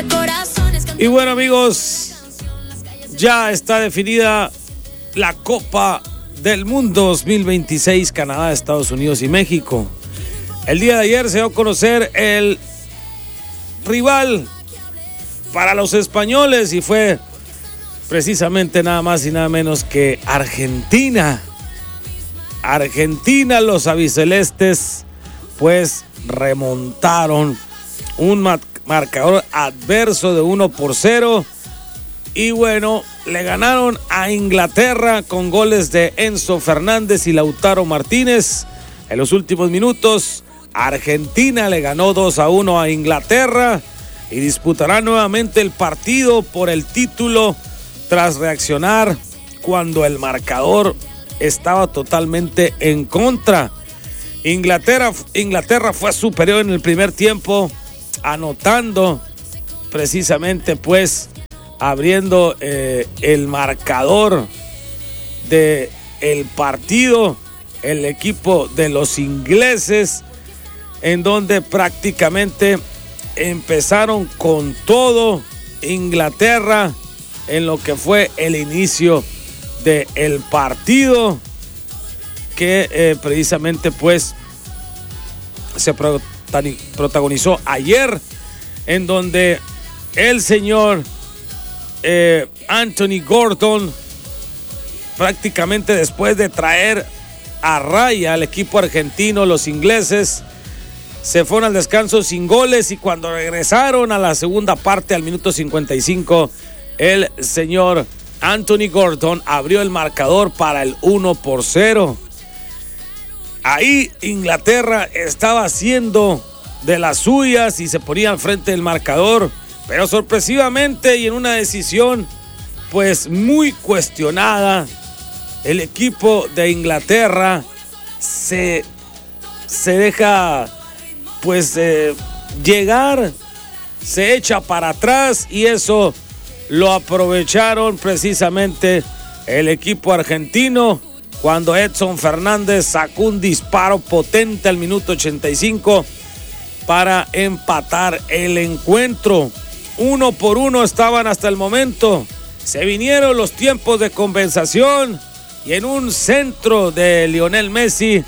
Y bueno, amigos, ya está definida la Copa del Mundo 2026, Canadá, Estados Unidos y México. El día de ayer se dio a conocer el rival para los españoles y fue precisamente nada más y nada menos que Argentina. Argentina, los albicelestes pues remontaron un marcador adverso de 1-0 y bueno, le ganaron a Inglaterra con goles de Enzo Fernández y Lautaro Martínez. En los últimos minutos, Argentina le ganó 2-1 a Inglaterra y disputará nuevamente el partido por el título tras reaccionar cuando el marcador estaba totalmente en contra. Inglaterra fue superior en el primer tiempo, anotando precisamente pues abriendo el marcador del partido el equipo de los ingleses, en donde prácticamente empezaron con todo Inglaterra en lo que fue el inicio del partido, que precisamente pues se protagonizó ayer, en donde el señor Anthony Gordon, prácticamente después de traer a raya al equipo argentino, los ingleses se fueron al descanso sin goles, y cuando regresaron a la segunda parte al minuto 55, el señor Anthony Gordon abrió el marcador para el 1-0. Ahí Inglaterra estaba haciendo de las suyas y se ponía al frente del marcador, pero sorpresivamente y en una decisión pues muy cuestionada, el equipo de Inglaterra se deja pues llegar, se echa para atrás, y eso lo aprovecharon precisamente el equipo argentino cuando Edson Fernández sacó un disparo potente al minuto 85 para empatar el encuentro. 1-1 estaban hasta el momento. Se vinieron los tiempos de compensación y en un centro de Lionel Messi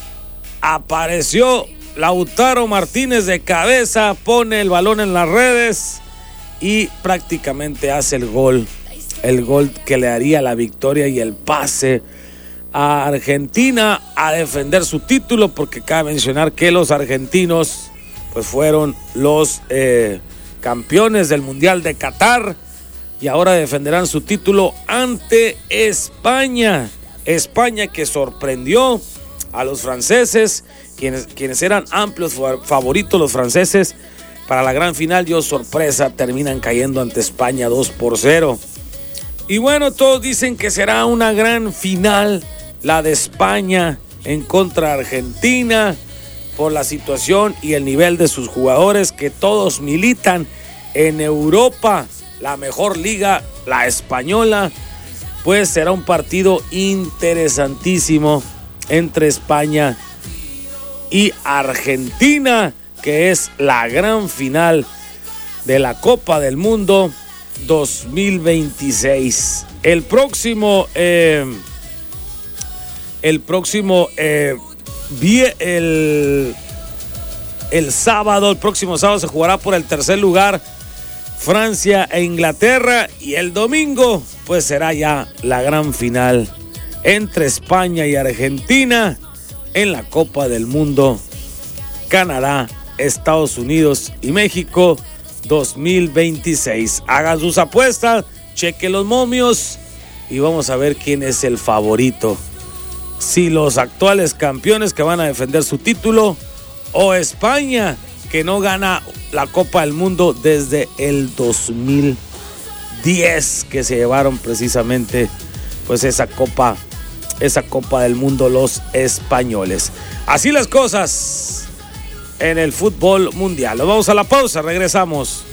apareció Lautaro Martínez de cabeza, pone el balón en las redes y prácticamente hace el gol que le daría la victoria y el pase a Argentina a defender su título, porque cabe mencionar que los argentinos pues fueron los campeones del Mundial de Qatar y ahora defenderán su título ante España. España, que sorprendió a los franceses, quienes eran amplios favoritos los franceses para la gran final. Dio sorpresa, terminan cayendo ante España 2-0. Y bueno, todos dicen que será una gran final la de España en contra de Argentina, por la situación y el nivel de sus jugadores, que todos militan en Europa, la mejor liga, la española. Pues será un partido interesantísimo entre España y Argentina, que es la gran final de la Copa del Mundo 2026. El próximo próximo sábado se jugará por el tercer lugar Francia e Inglaterra, y el domingo pues será ya la gran final entre España y Argentina en la Copa del Mundo Canadá, Estados Unidos y México 2026. Hagan sus apuestas, chequen los momios y vamos a ver quién es el favorito. Si los actuales campeones que van a defender su título, o España, que no gana la Copa del Mundo desde el 2010, que se llevaron precisamente pues esa Copa del Mundo los españoles. Así las cosas en el fútbol mundial. Nos vamos a la pausa, regresamos.